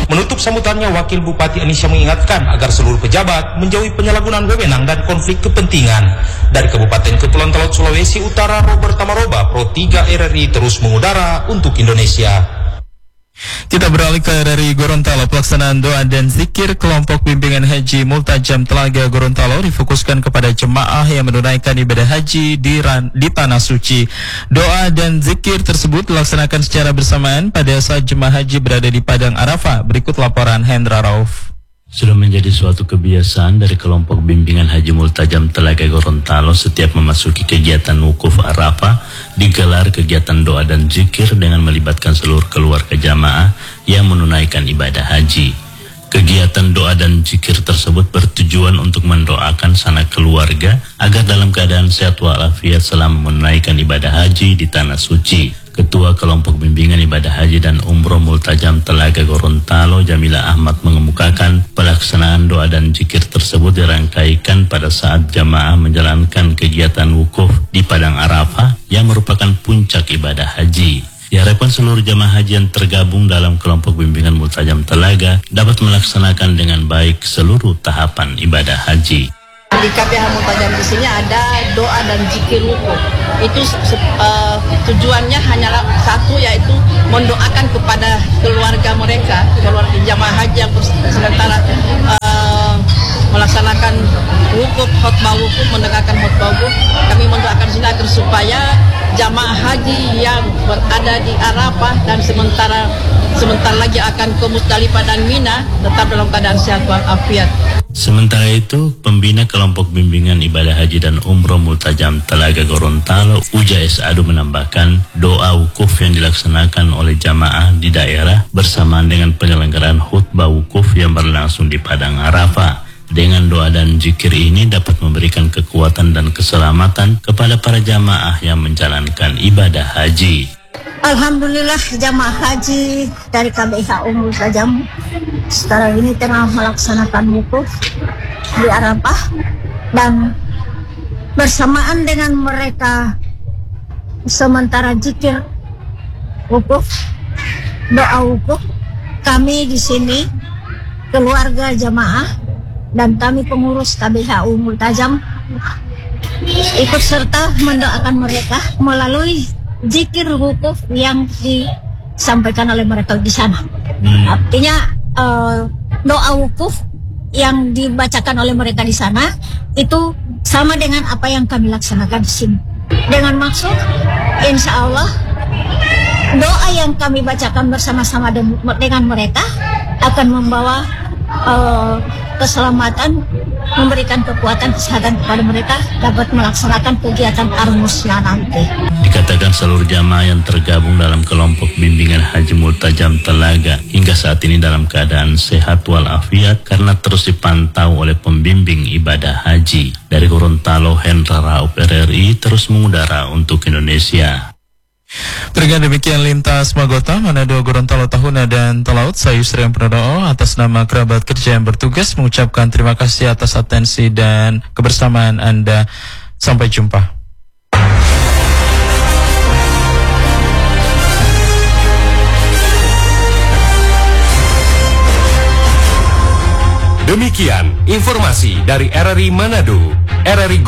Menutup sambutannya, Wakil Bupati Anisya mengingatkan agar seluruh pejabat menjauhi penyalahgunaan wewenang dan konflik kepentingan. Dari Kabupaten Kepulauan Talaut, Sulawesi Utara, Robert Tamaroba, Pro 3 RRI terus mengudara untuk Indonesia. Kita beralih ke RRI Gorontalo. Pelaksanaan doa dan zikir kelompok bimbingan haji Multajam Telaga Gorontalo difokuskan kepada jemaah yang menunaikan ibadah haji di Tanah Suci. Doa dan zikir tersebut dilaksanakan secara bersamaan pada saat jemaah haji berada di Padang Arafah. Berikut laporan Hendra Rauf. Sudah menjadi suatu kebiasaan dari kelompok bimbingan Haji Multajam Telaga Gorontalo setiap memasuki kegiatan wukuf Arafah digelar kegiatan doa dan zikir dengan melibatkan seluruh keluarga jamaah yang menunaikan ibadah haji. Kegiatan doa dan zikir tersebut bertujuan untuk mendoakan sanak keluarga agar dalam keadaan sehat walafiat selama menunaikan ibadah haji di Tanah Suci. Ketua Kelompok Bimbingan Ibadah Haji dan Umroh Multajam Telaga Gorontalo, Jamila Ahmad, mengemukakan pelaksanaan doa dan zikir tersebut dirangkaikan pada saat jamaah menjalankan kegiatan wukuf di Padang Arafah yang merupakan puncak ibadah haji. Diharapkan seluruh jamaah haji yang tergabung dalam kelompok bimbingan Multajam Telaga dapat melaksanakan dengan baik seluruh tahapan ibadah haji. Di KBH Multajam di sini ada doa dan zikir wukuf. Itu tujuannya hanyalah satu, yaitu mendoakan kepada keluarga mereka, keluarga jamaah haji yang sementara melaksanakan wukuf, khutbah wukuf, mendengarkan khutbah wukuf. Kami mendoakan sini agar supaya jamaah haji yang berada di Arafah dan sebentar lagi akan ke Musdalifah dan Mina tetap dalam keadaan sehat walafiat. Sementara itu, pembina kelompok bimbingan ibadah haji dan umroh Multajam Telaga Gorontalo, Uja S. Adu, menambahkan doa wukuf yang dilaksanakan oleh jamaah di daerah bersamaan dengan penyelenggaraan khutbah wukuf yang berlangsung di Padang Arafah. Dengan doa dan zikir ini dapat memberikan kekuatan dan keselamatan kepada para jamaah yang menjalankan ibadah haji. Alhamdulillah, jamaah haji dari KBH Multajam sekarang ini tengah melaksanakan wukuf di Arafah, dan bersamaan dengan mereka sementara zikir wukuf, doa wukuf, kami di sini keluarga jamaah dan kami pengurus KBH Multajam ikut serta mendoakan mereka melalui zikir wukuf yang disampaikan oleh mereka di sana. Artinya doa wukuf yang dibacakan oleh mereka di sana itu sama dengan apa yang kami laksanakan di sini. Dengan maksud, insya Allah doa yang kami bacakan bersama-sama dengan mereka akan membawa keselamatan, memberikan kekuatan kesehatan kepada mereka dapat melaksanakan kegiatan armusnya nanti. Dikatakan seluruh jamaah yang tergabung dalam kelompok bimbingan Haji Multajam Telaga hingga saat ini dalam keadaan sehat walafiat karena terus dipantau oleh pembimbing ibadah haji. Dari Gorontalo, Hendra Rauf, RRI terus mengudara untuk Indonesia. Dengan demikian lintas Magota, Manado, Gorontalo, Tahuna, dan Talaut, saya Yusri yang Pradowo atas nama kerabat kerja yang bertugas mengucapkan terima kasih atas atensi dan kebersamaan Anda. Sampai jumpa. Demikian informasi dari RRI Manado, RRI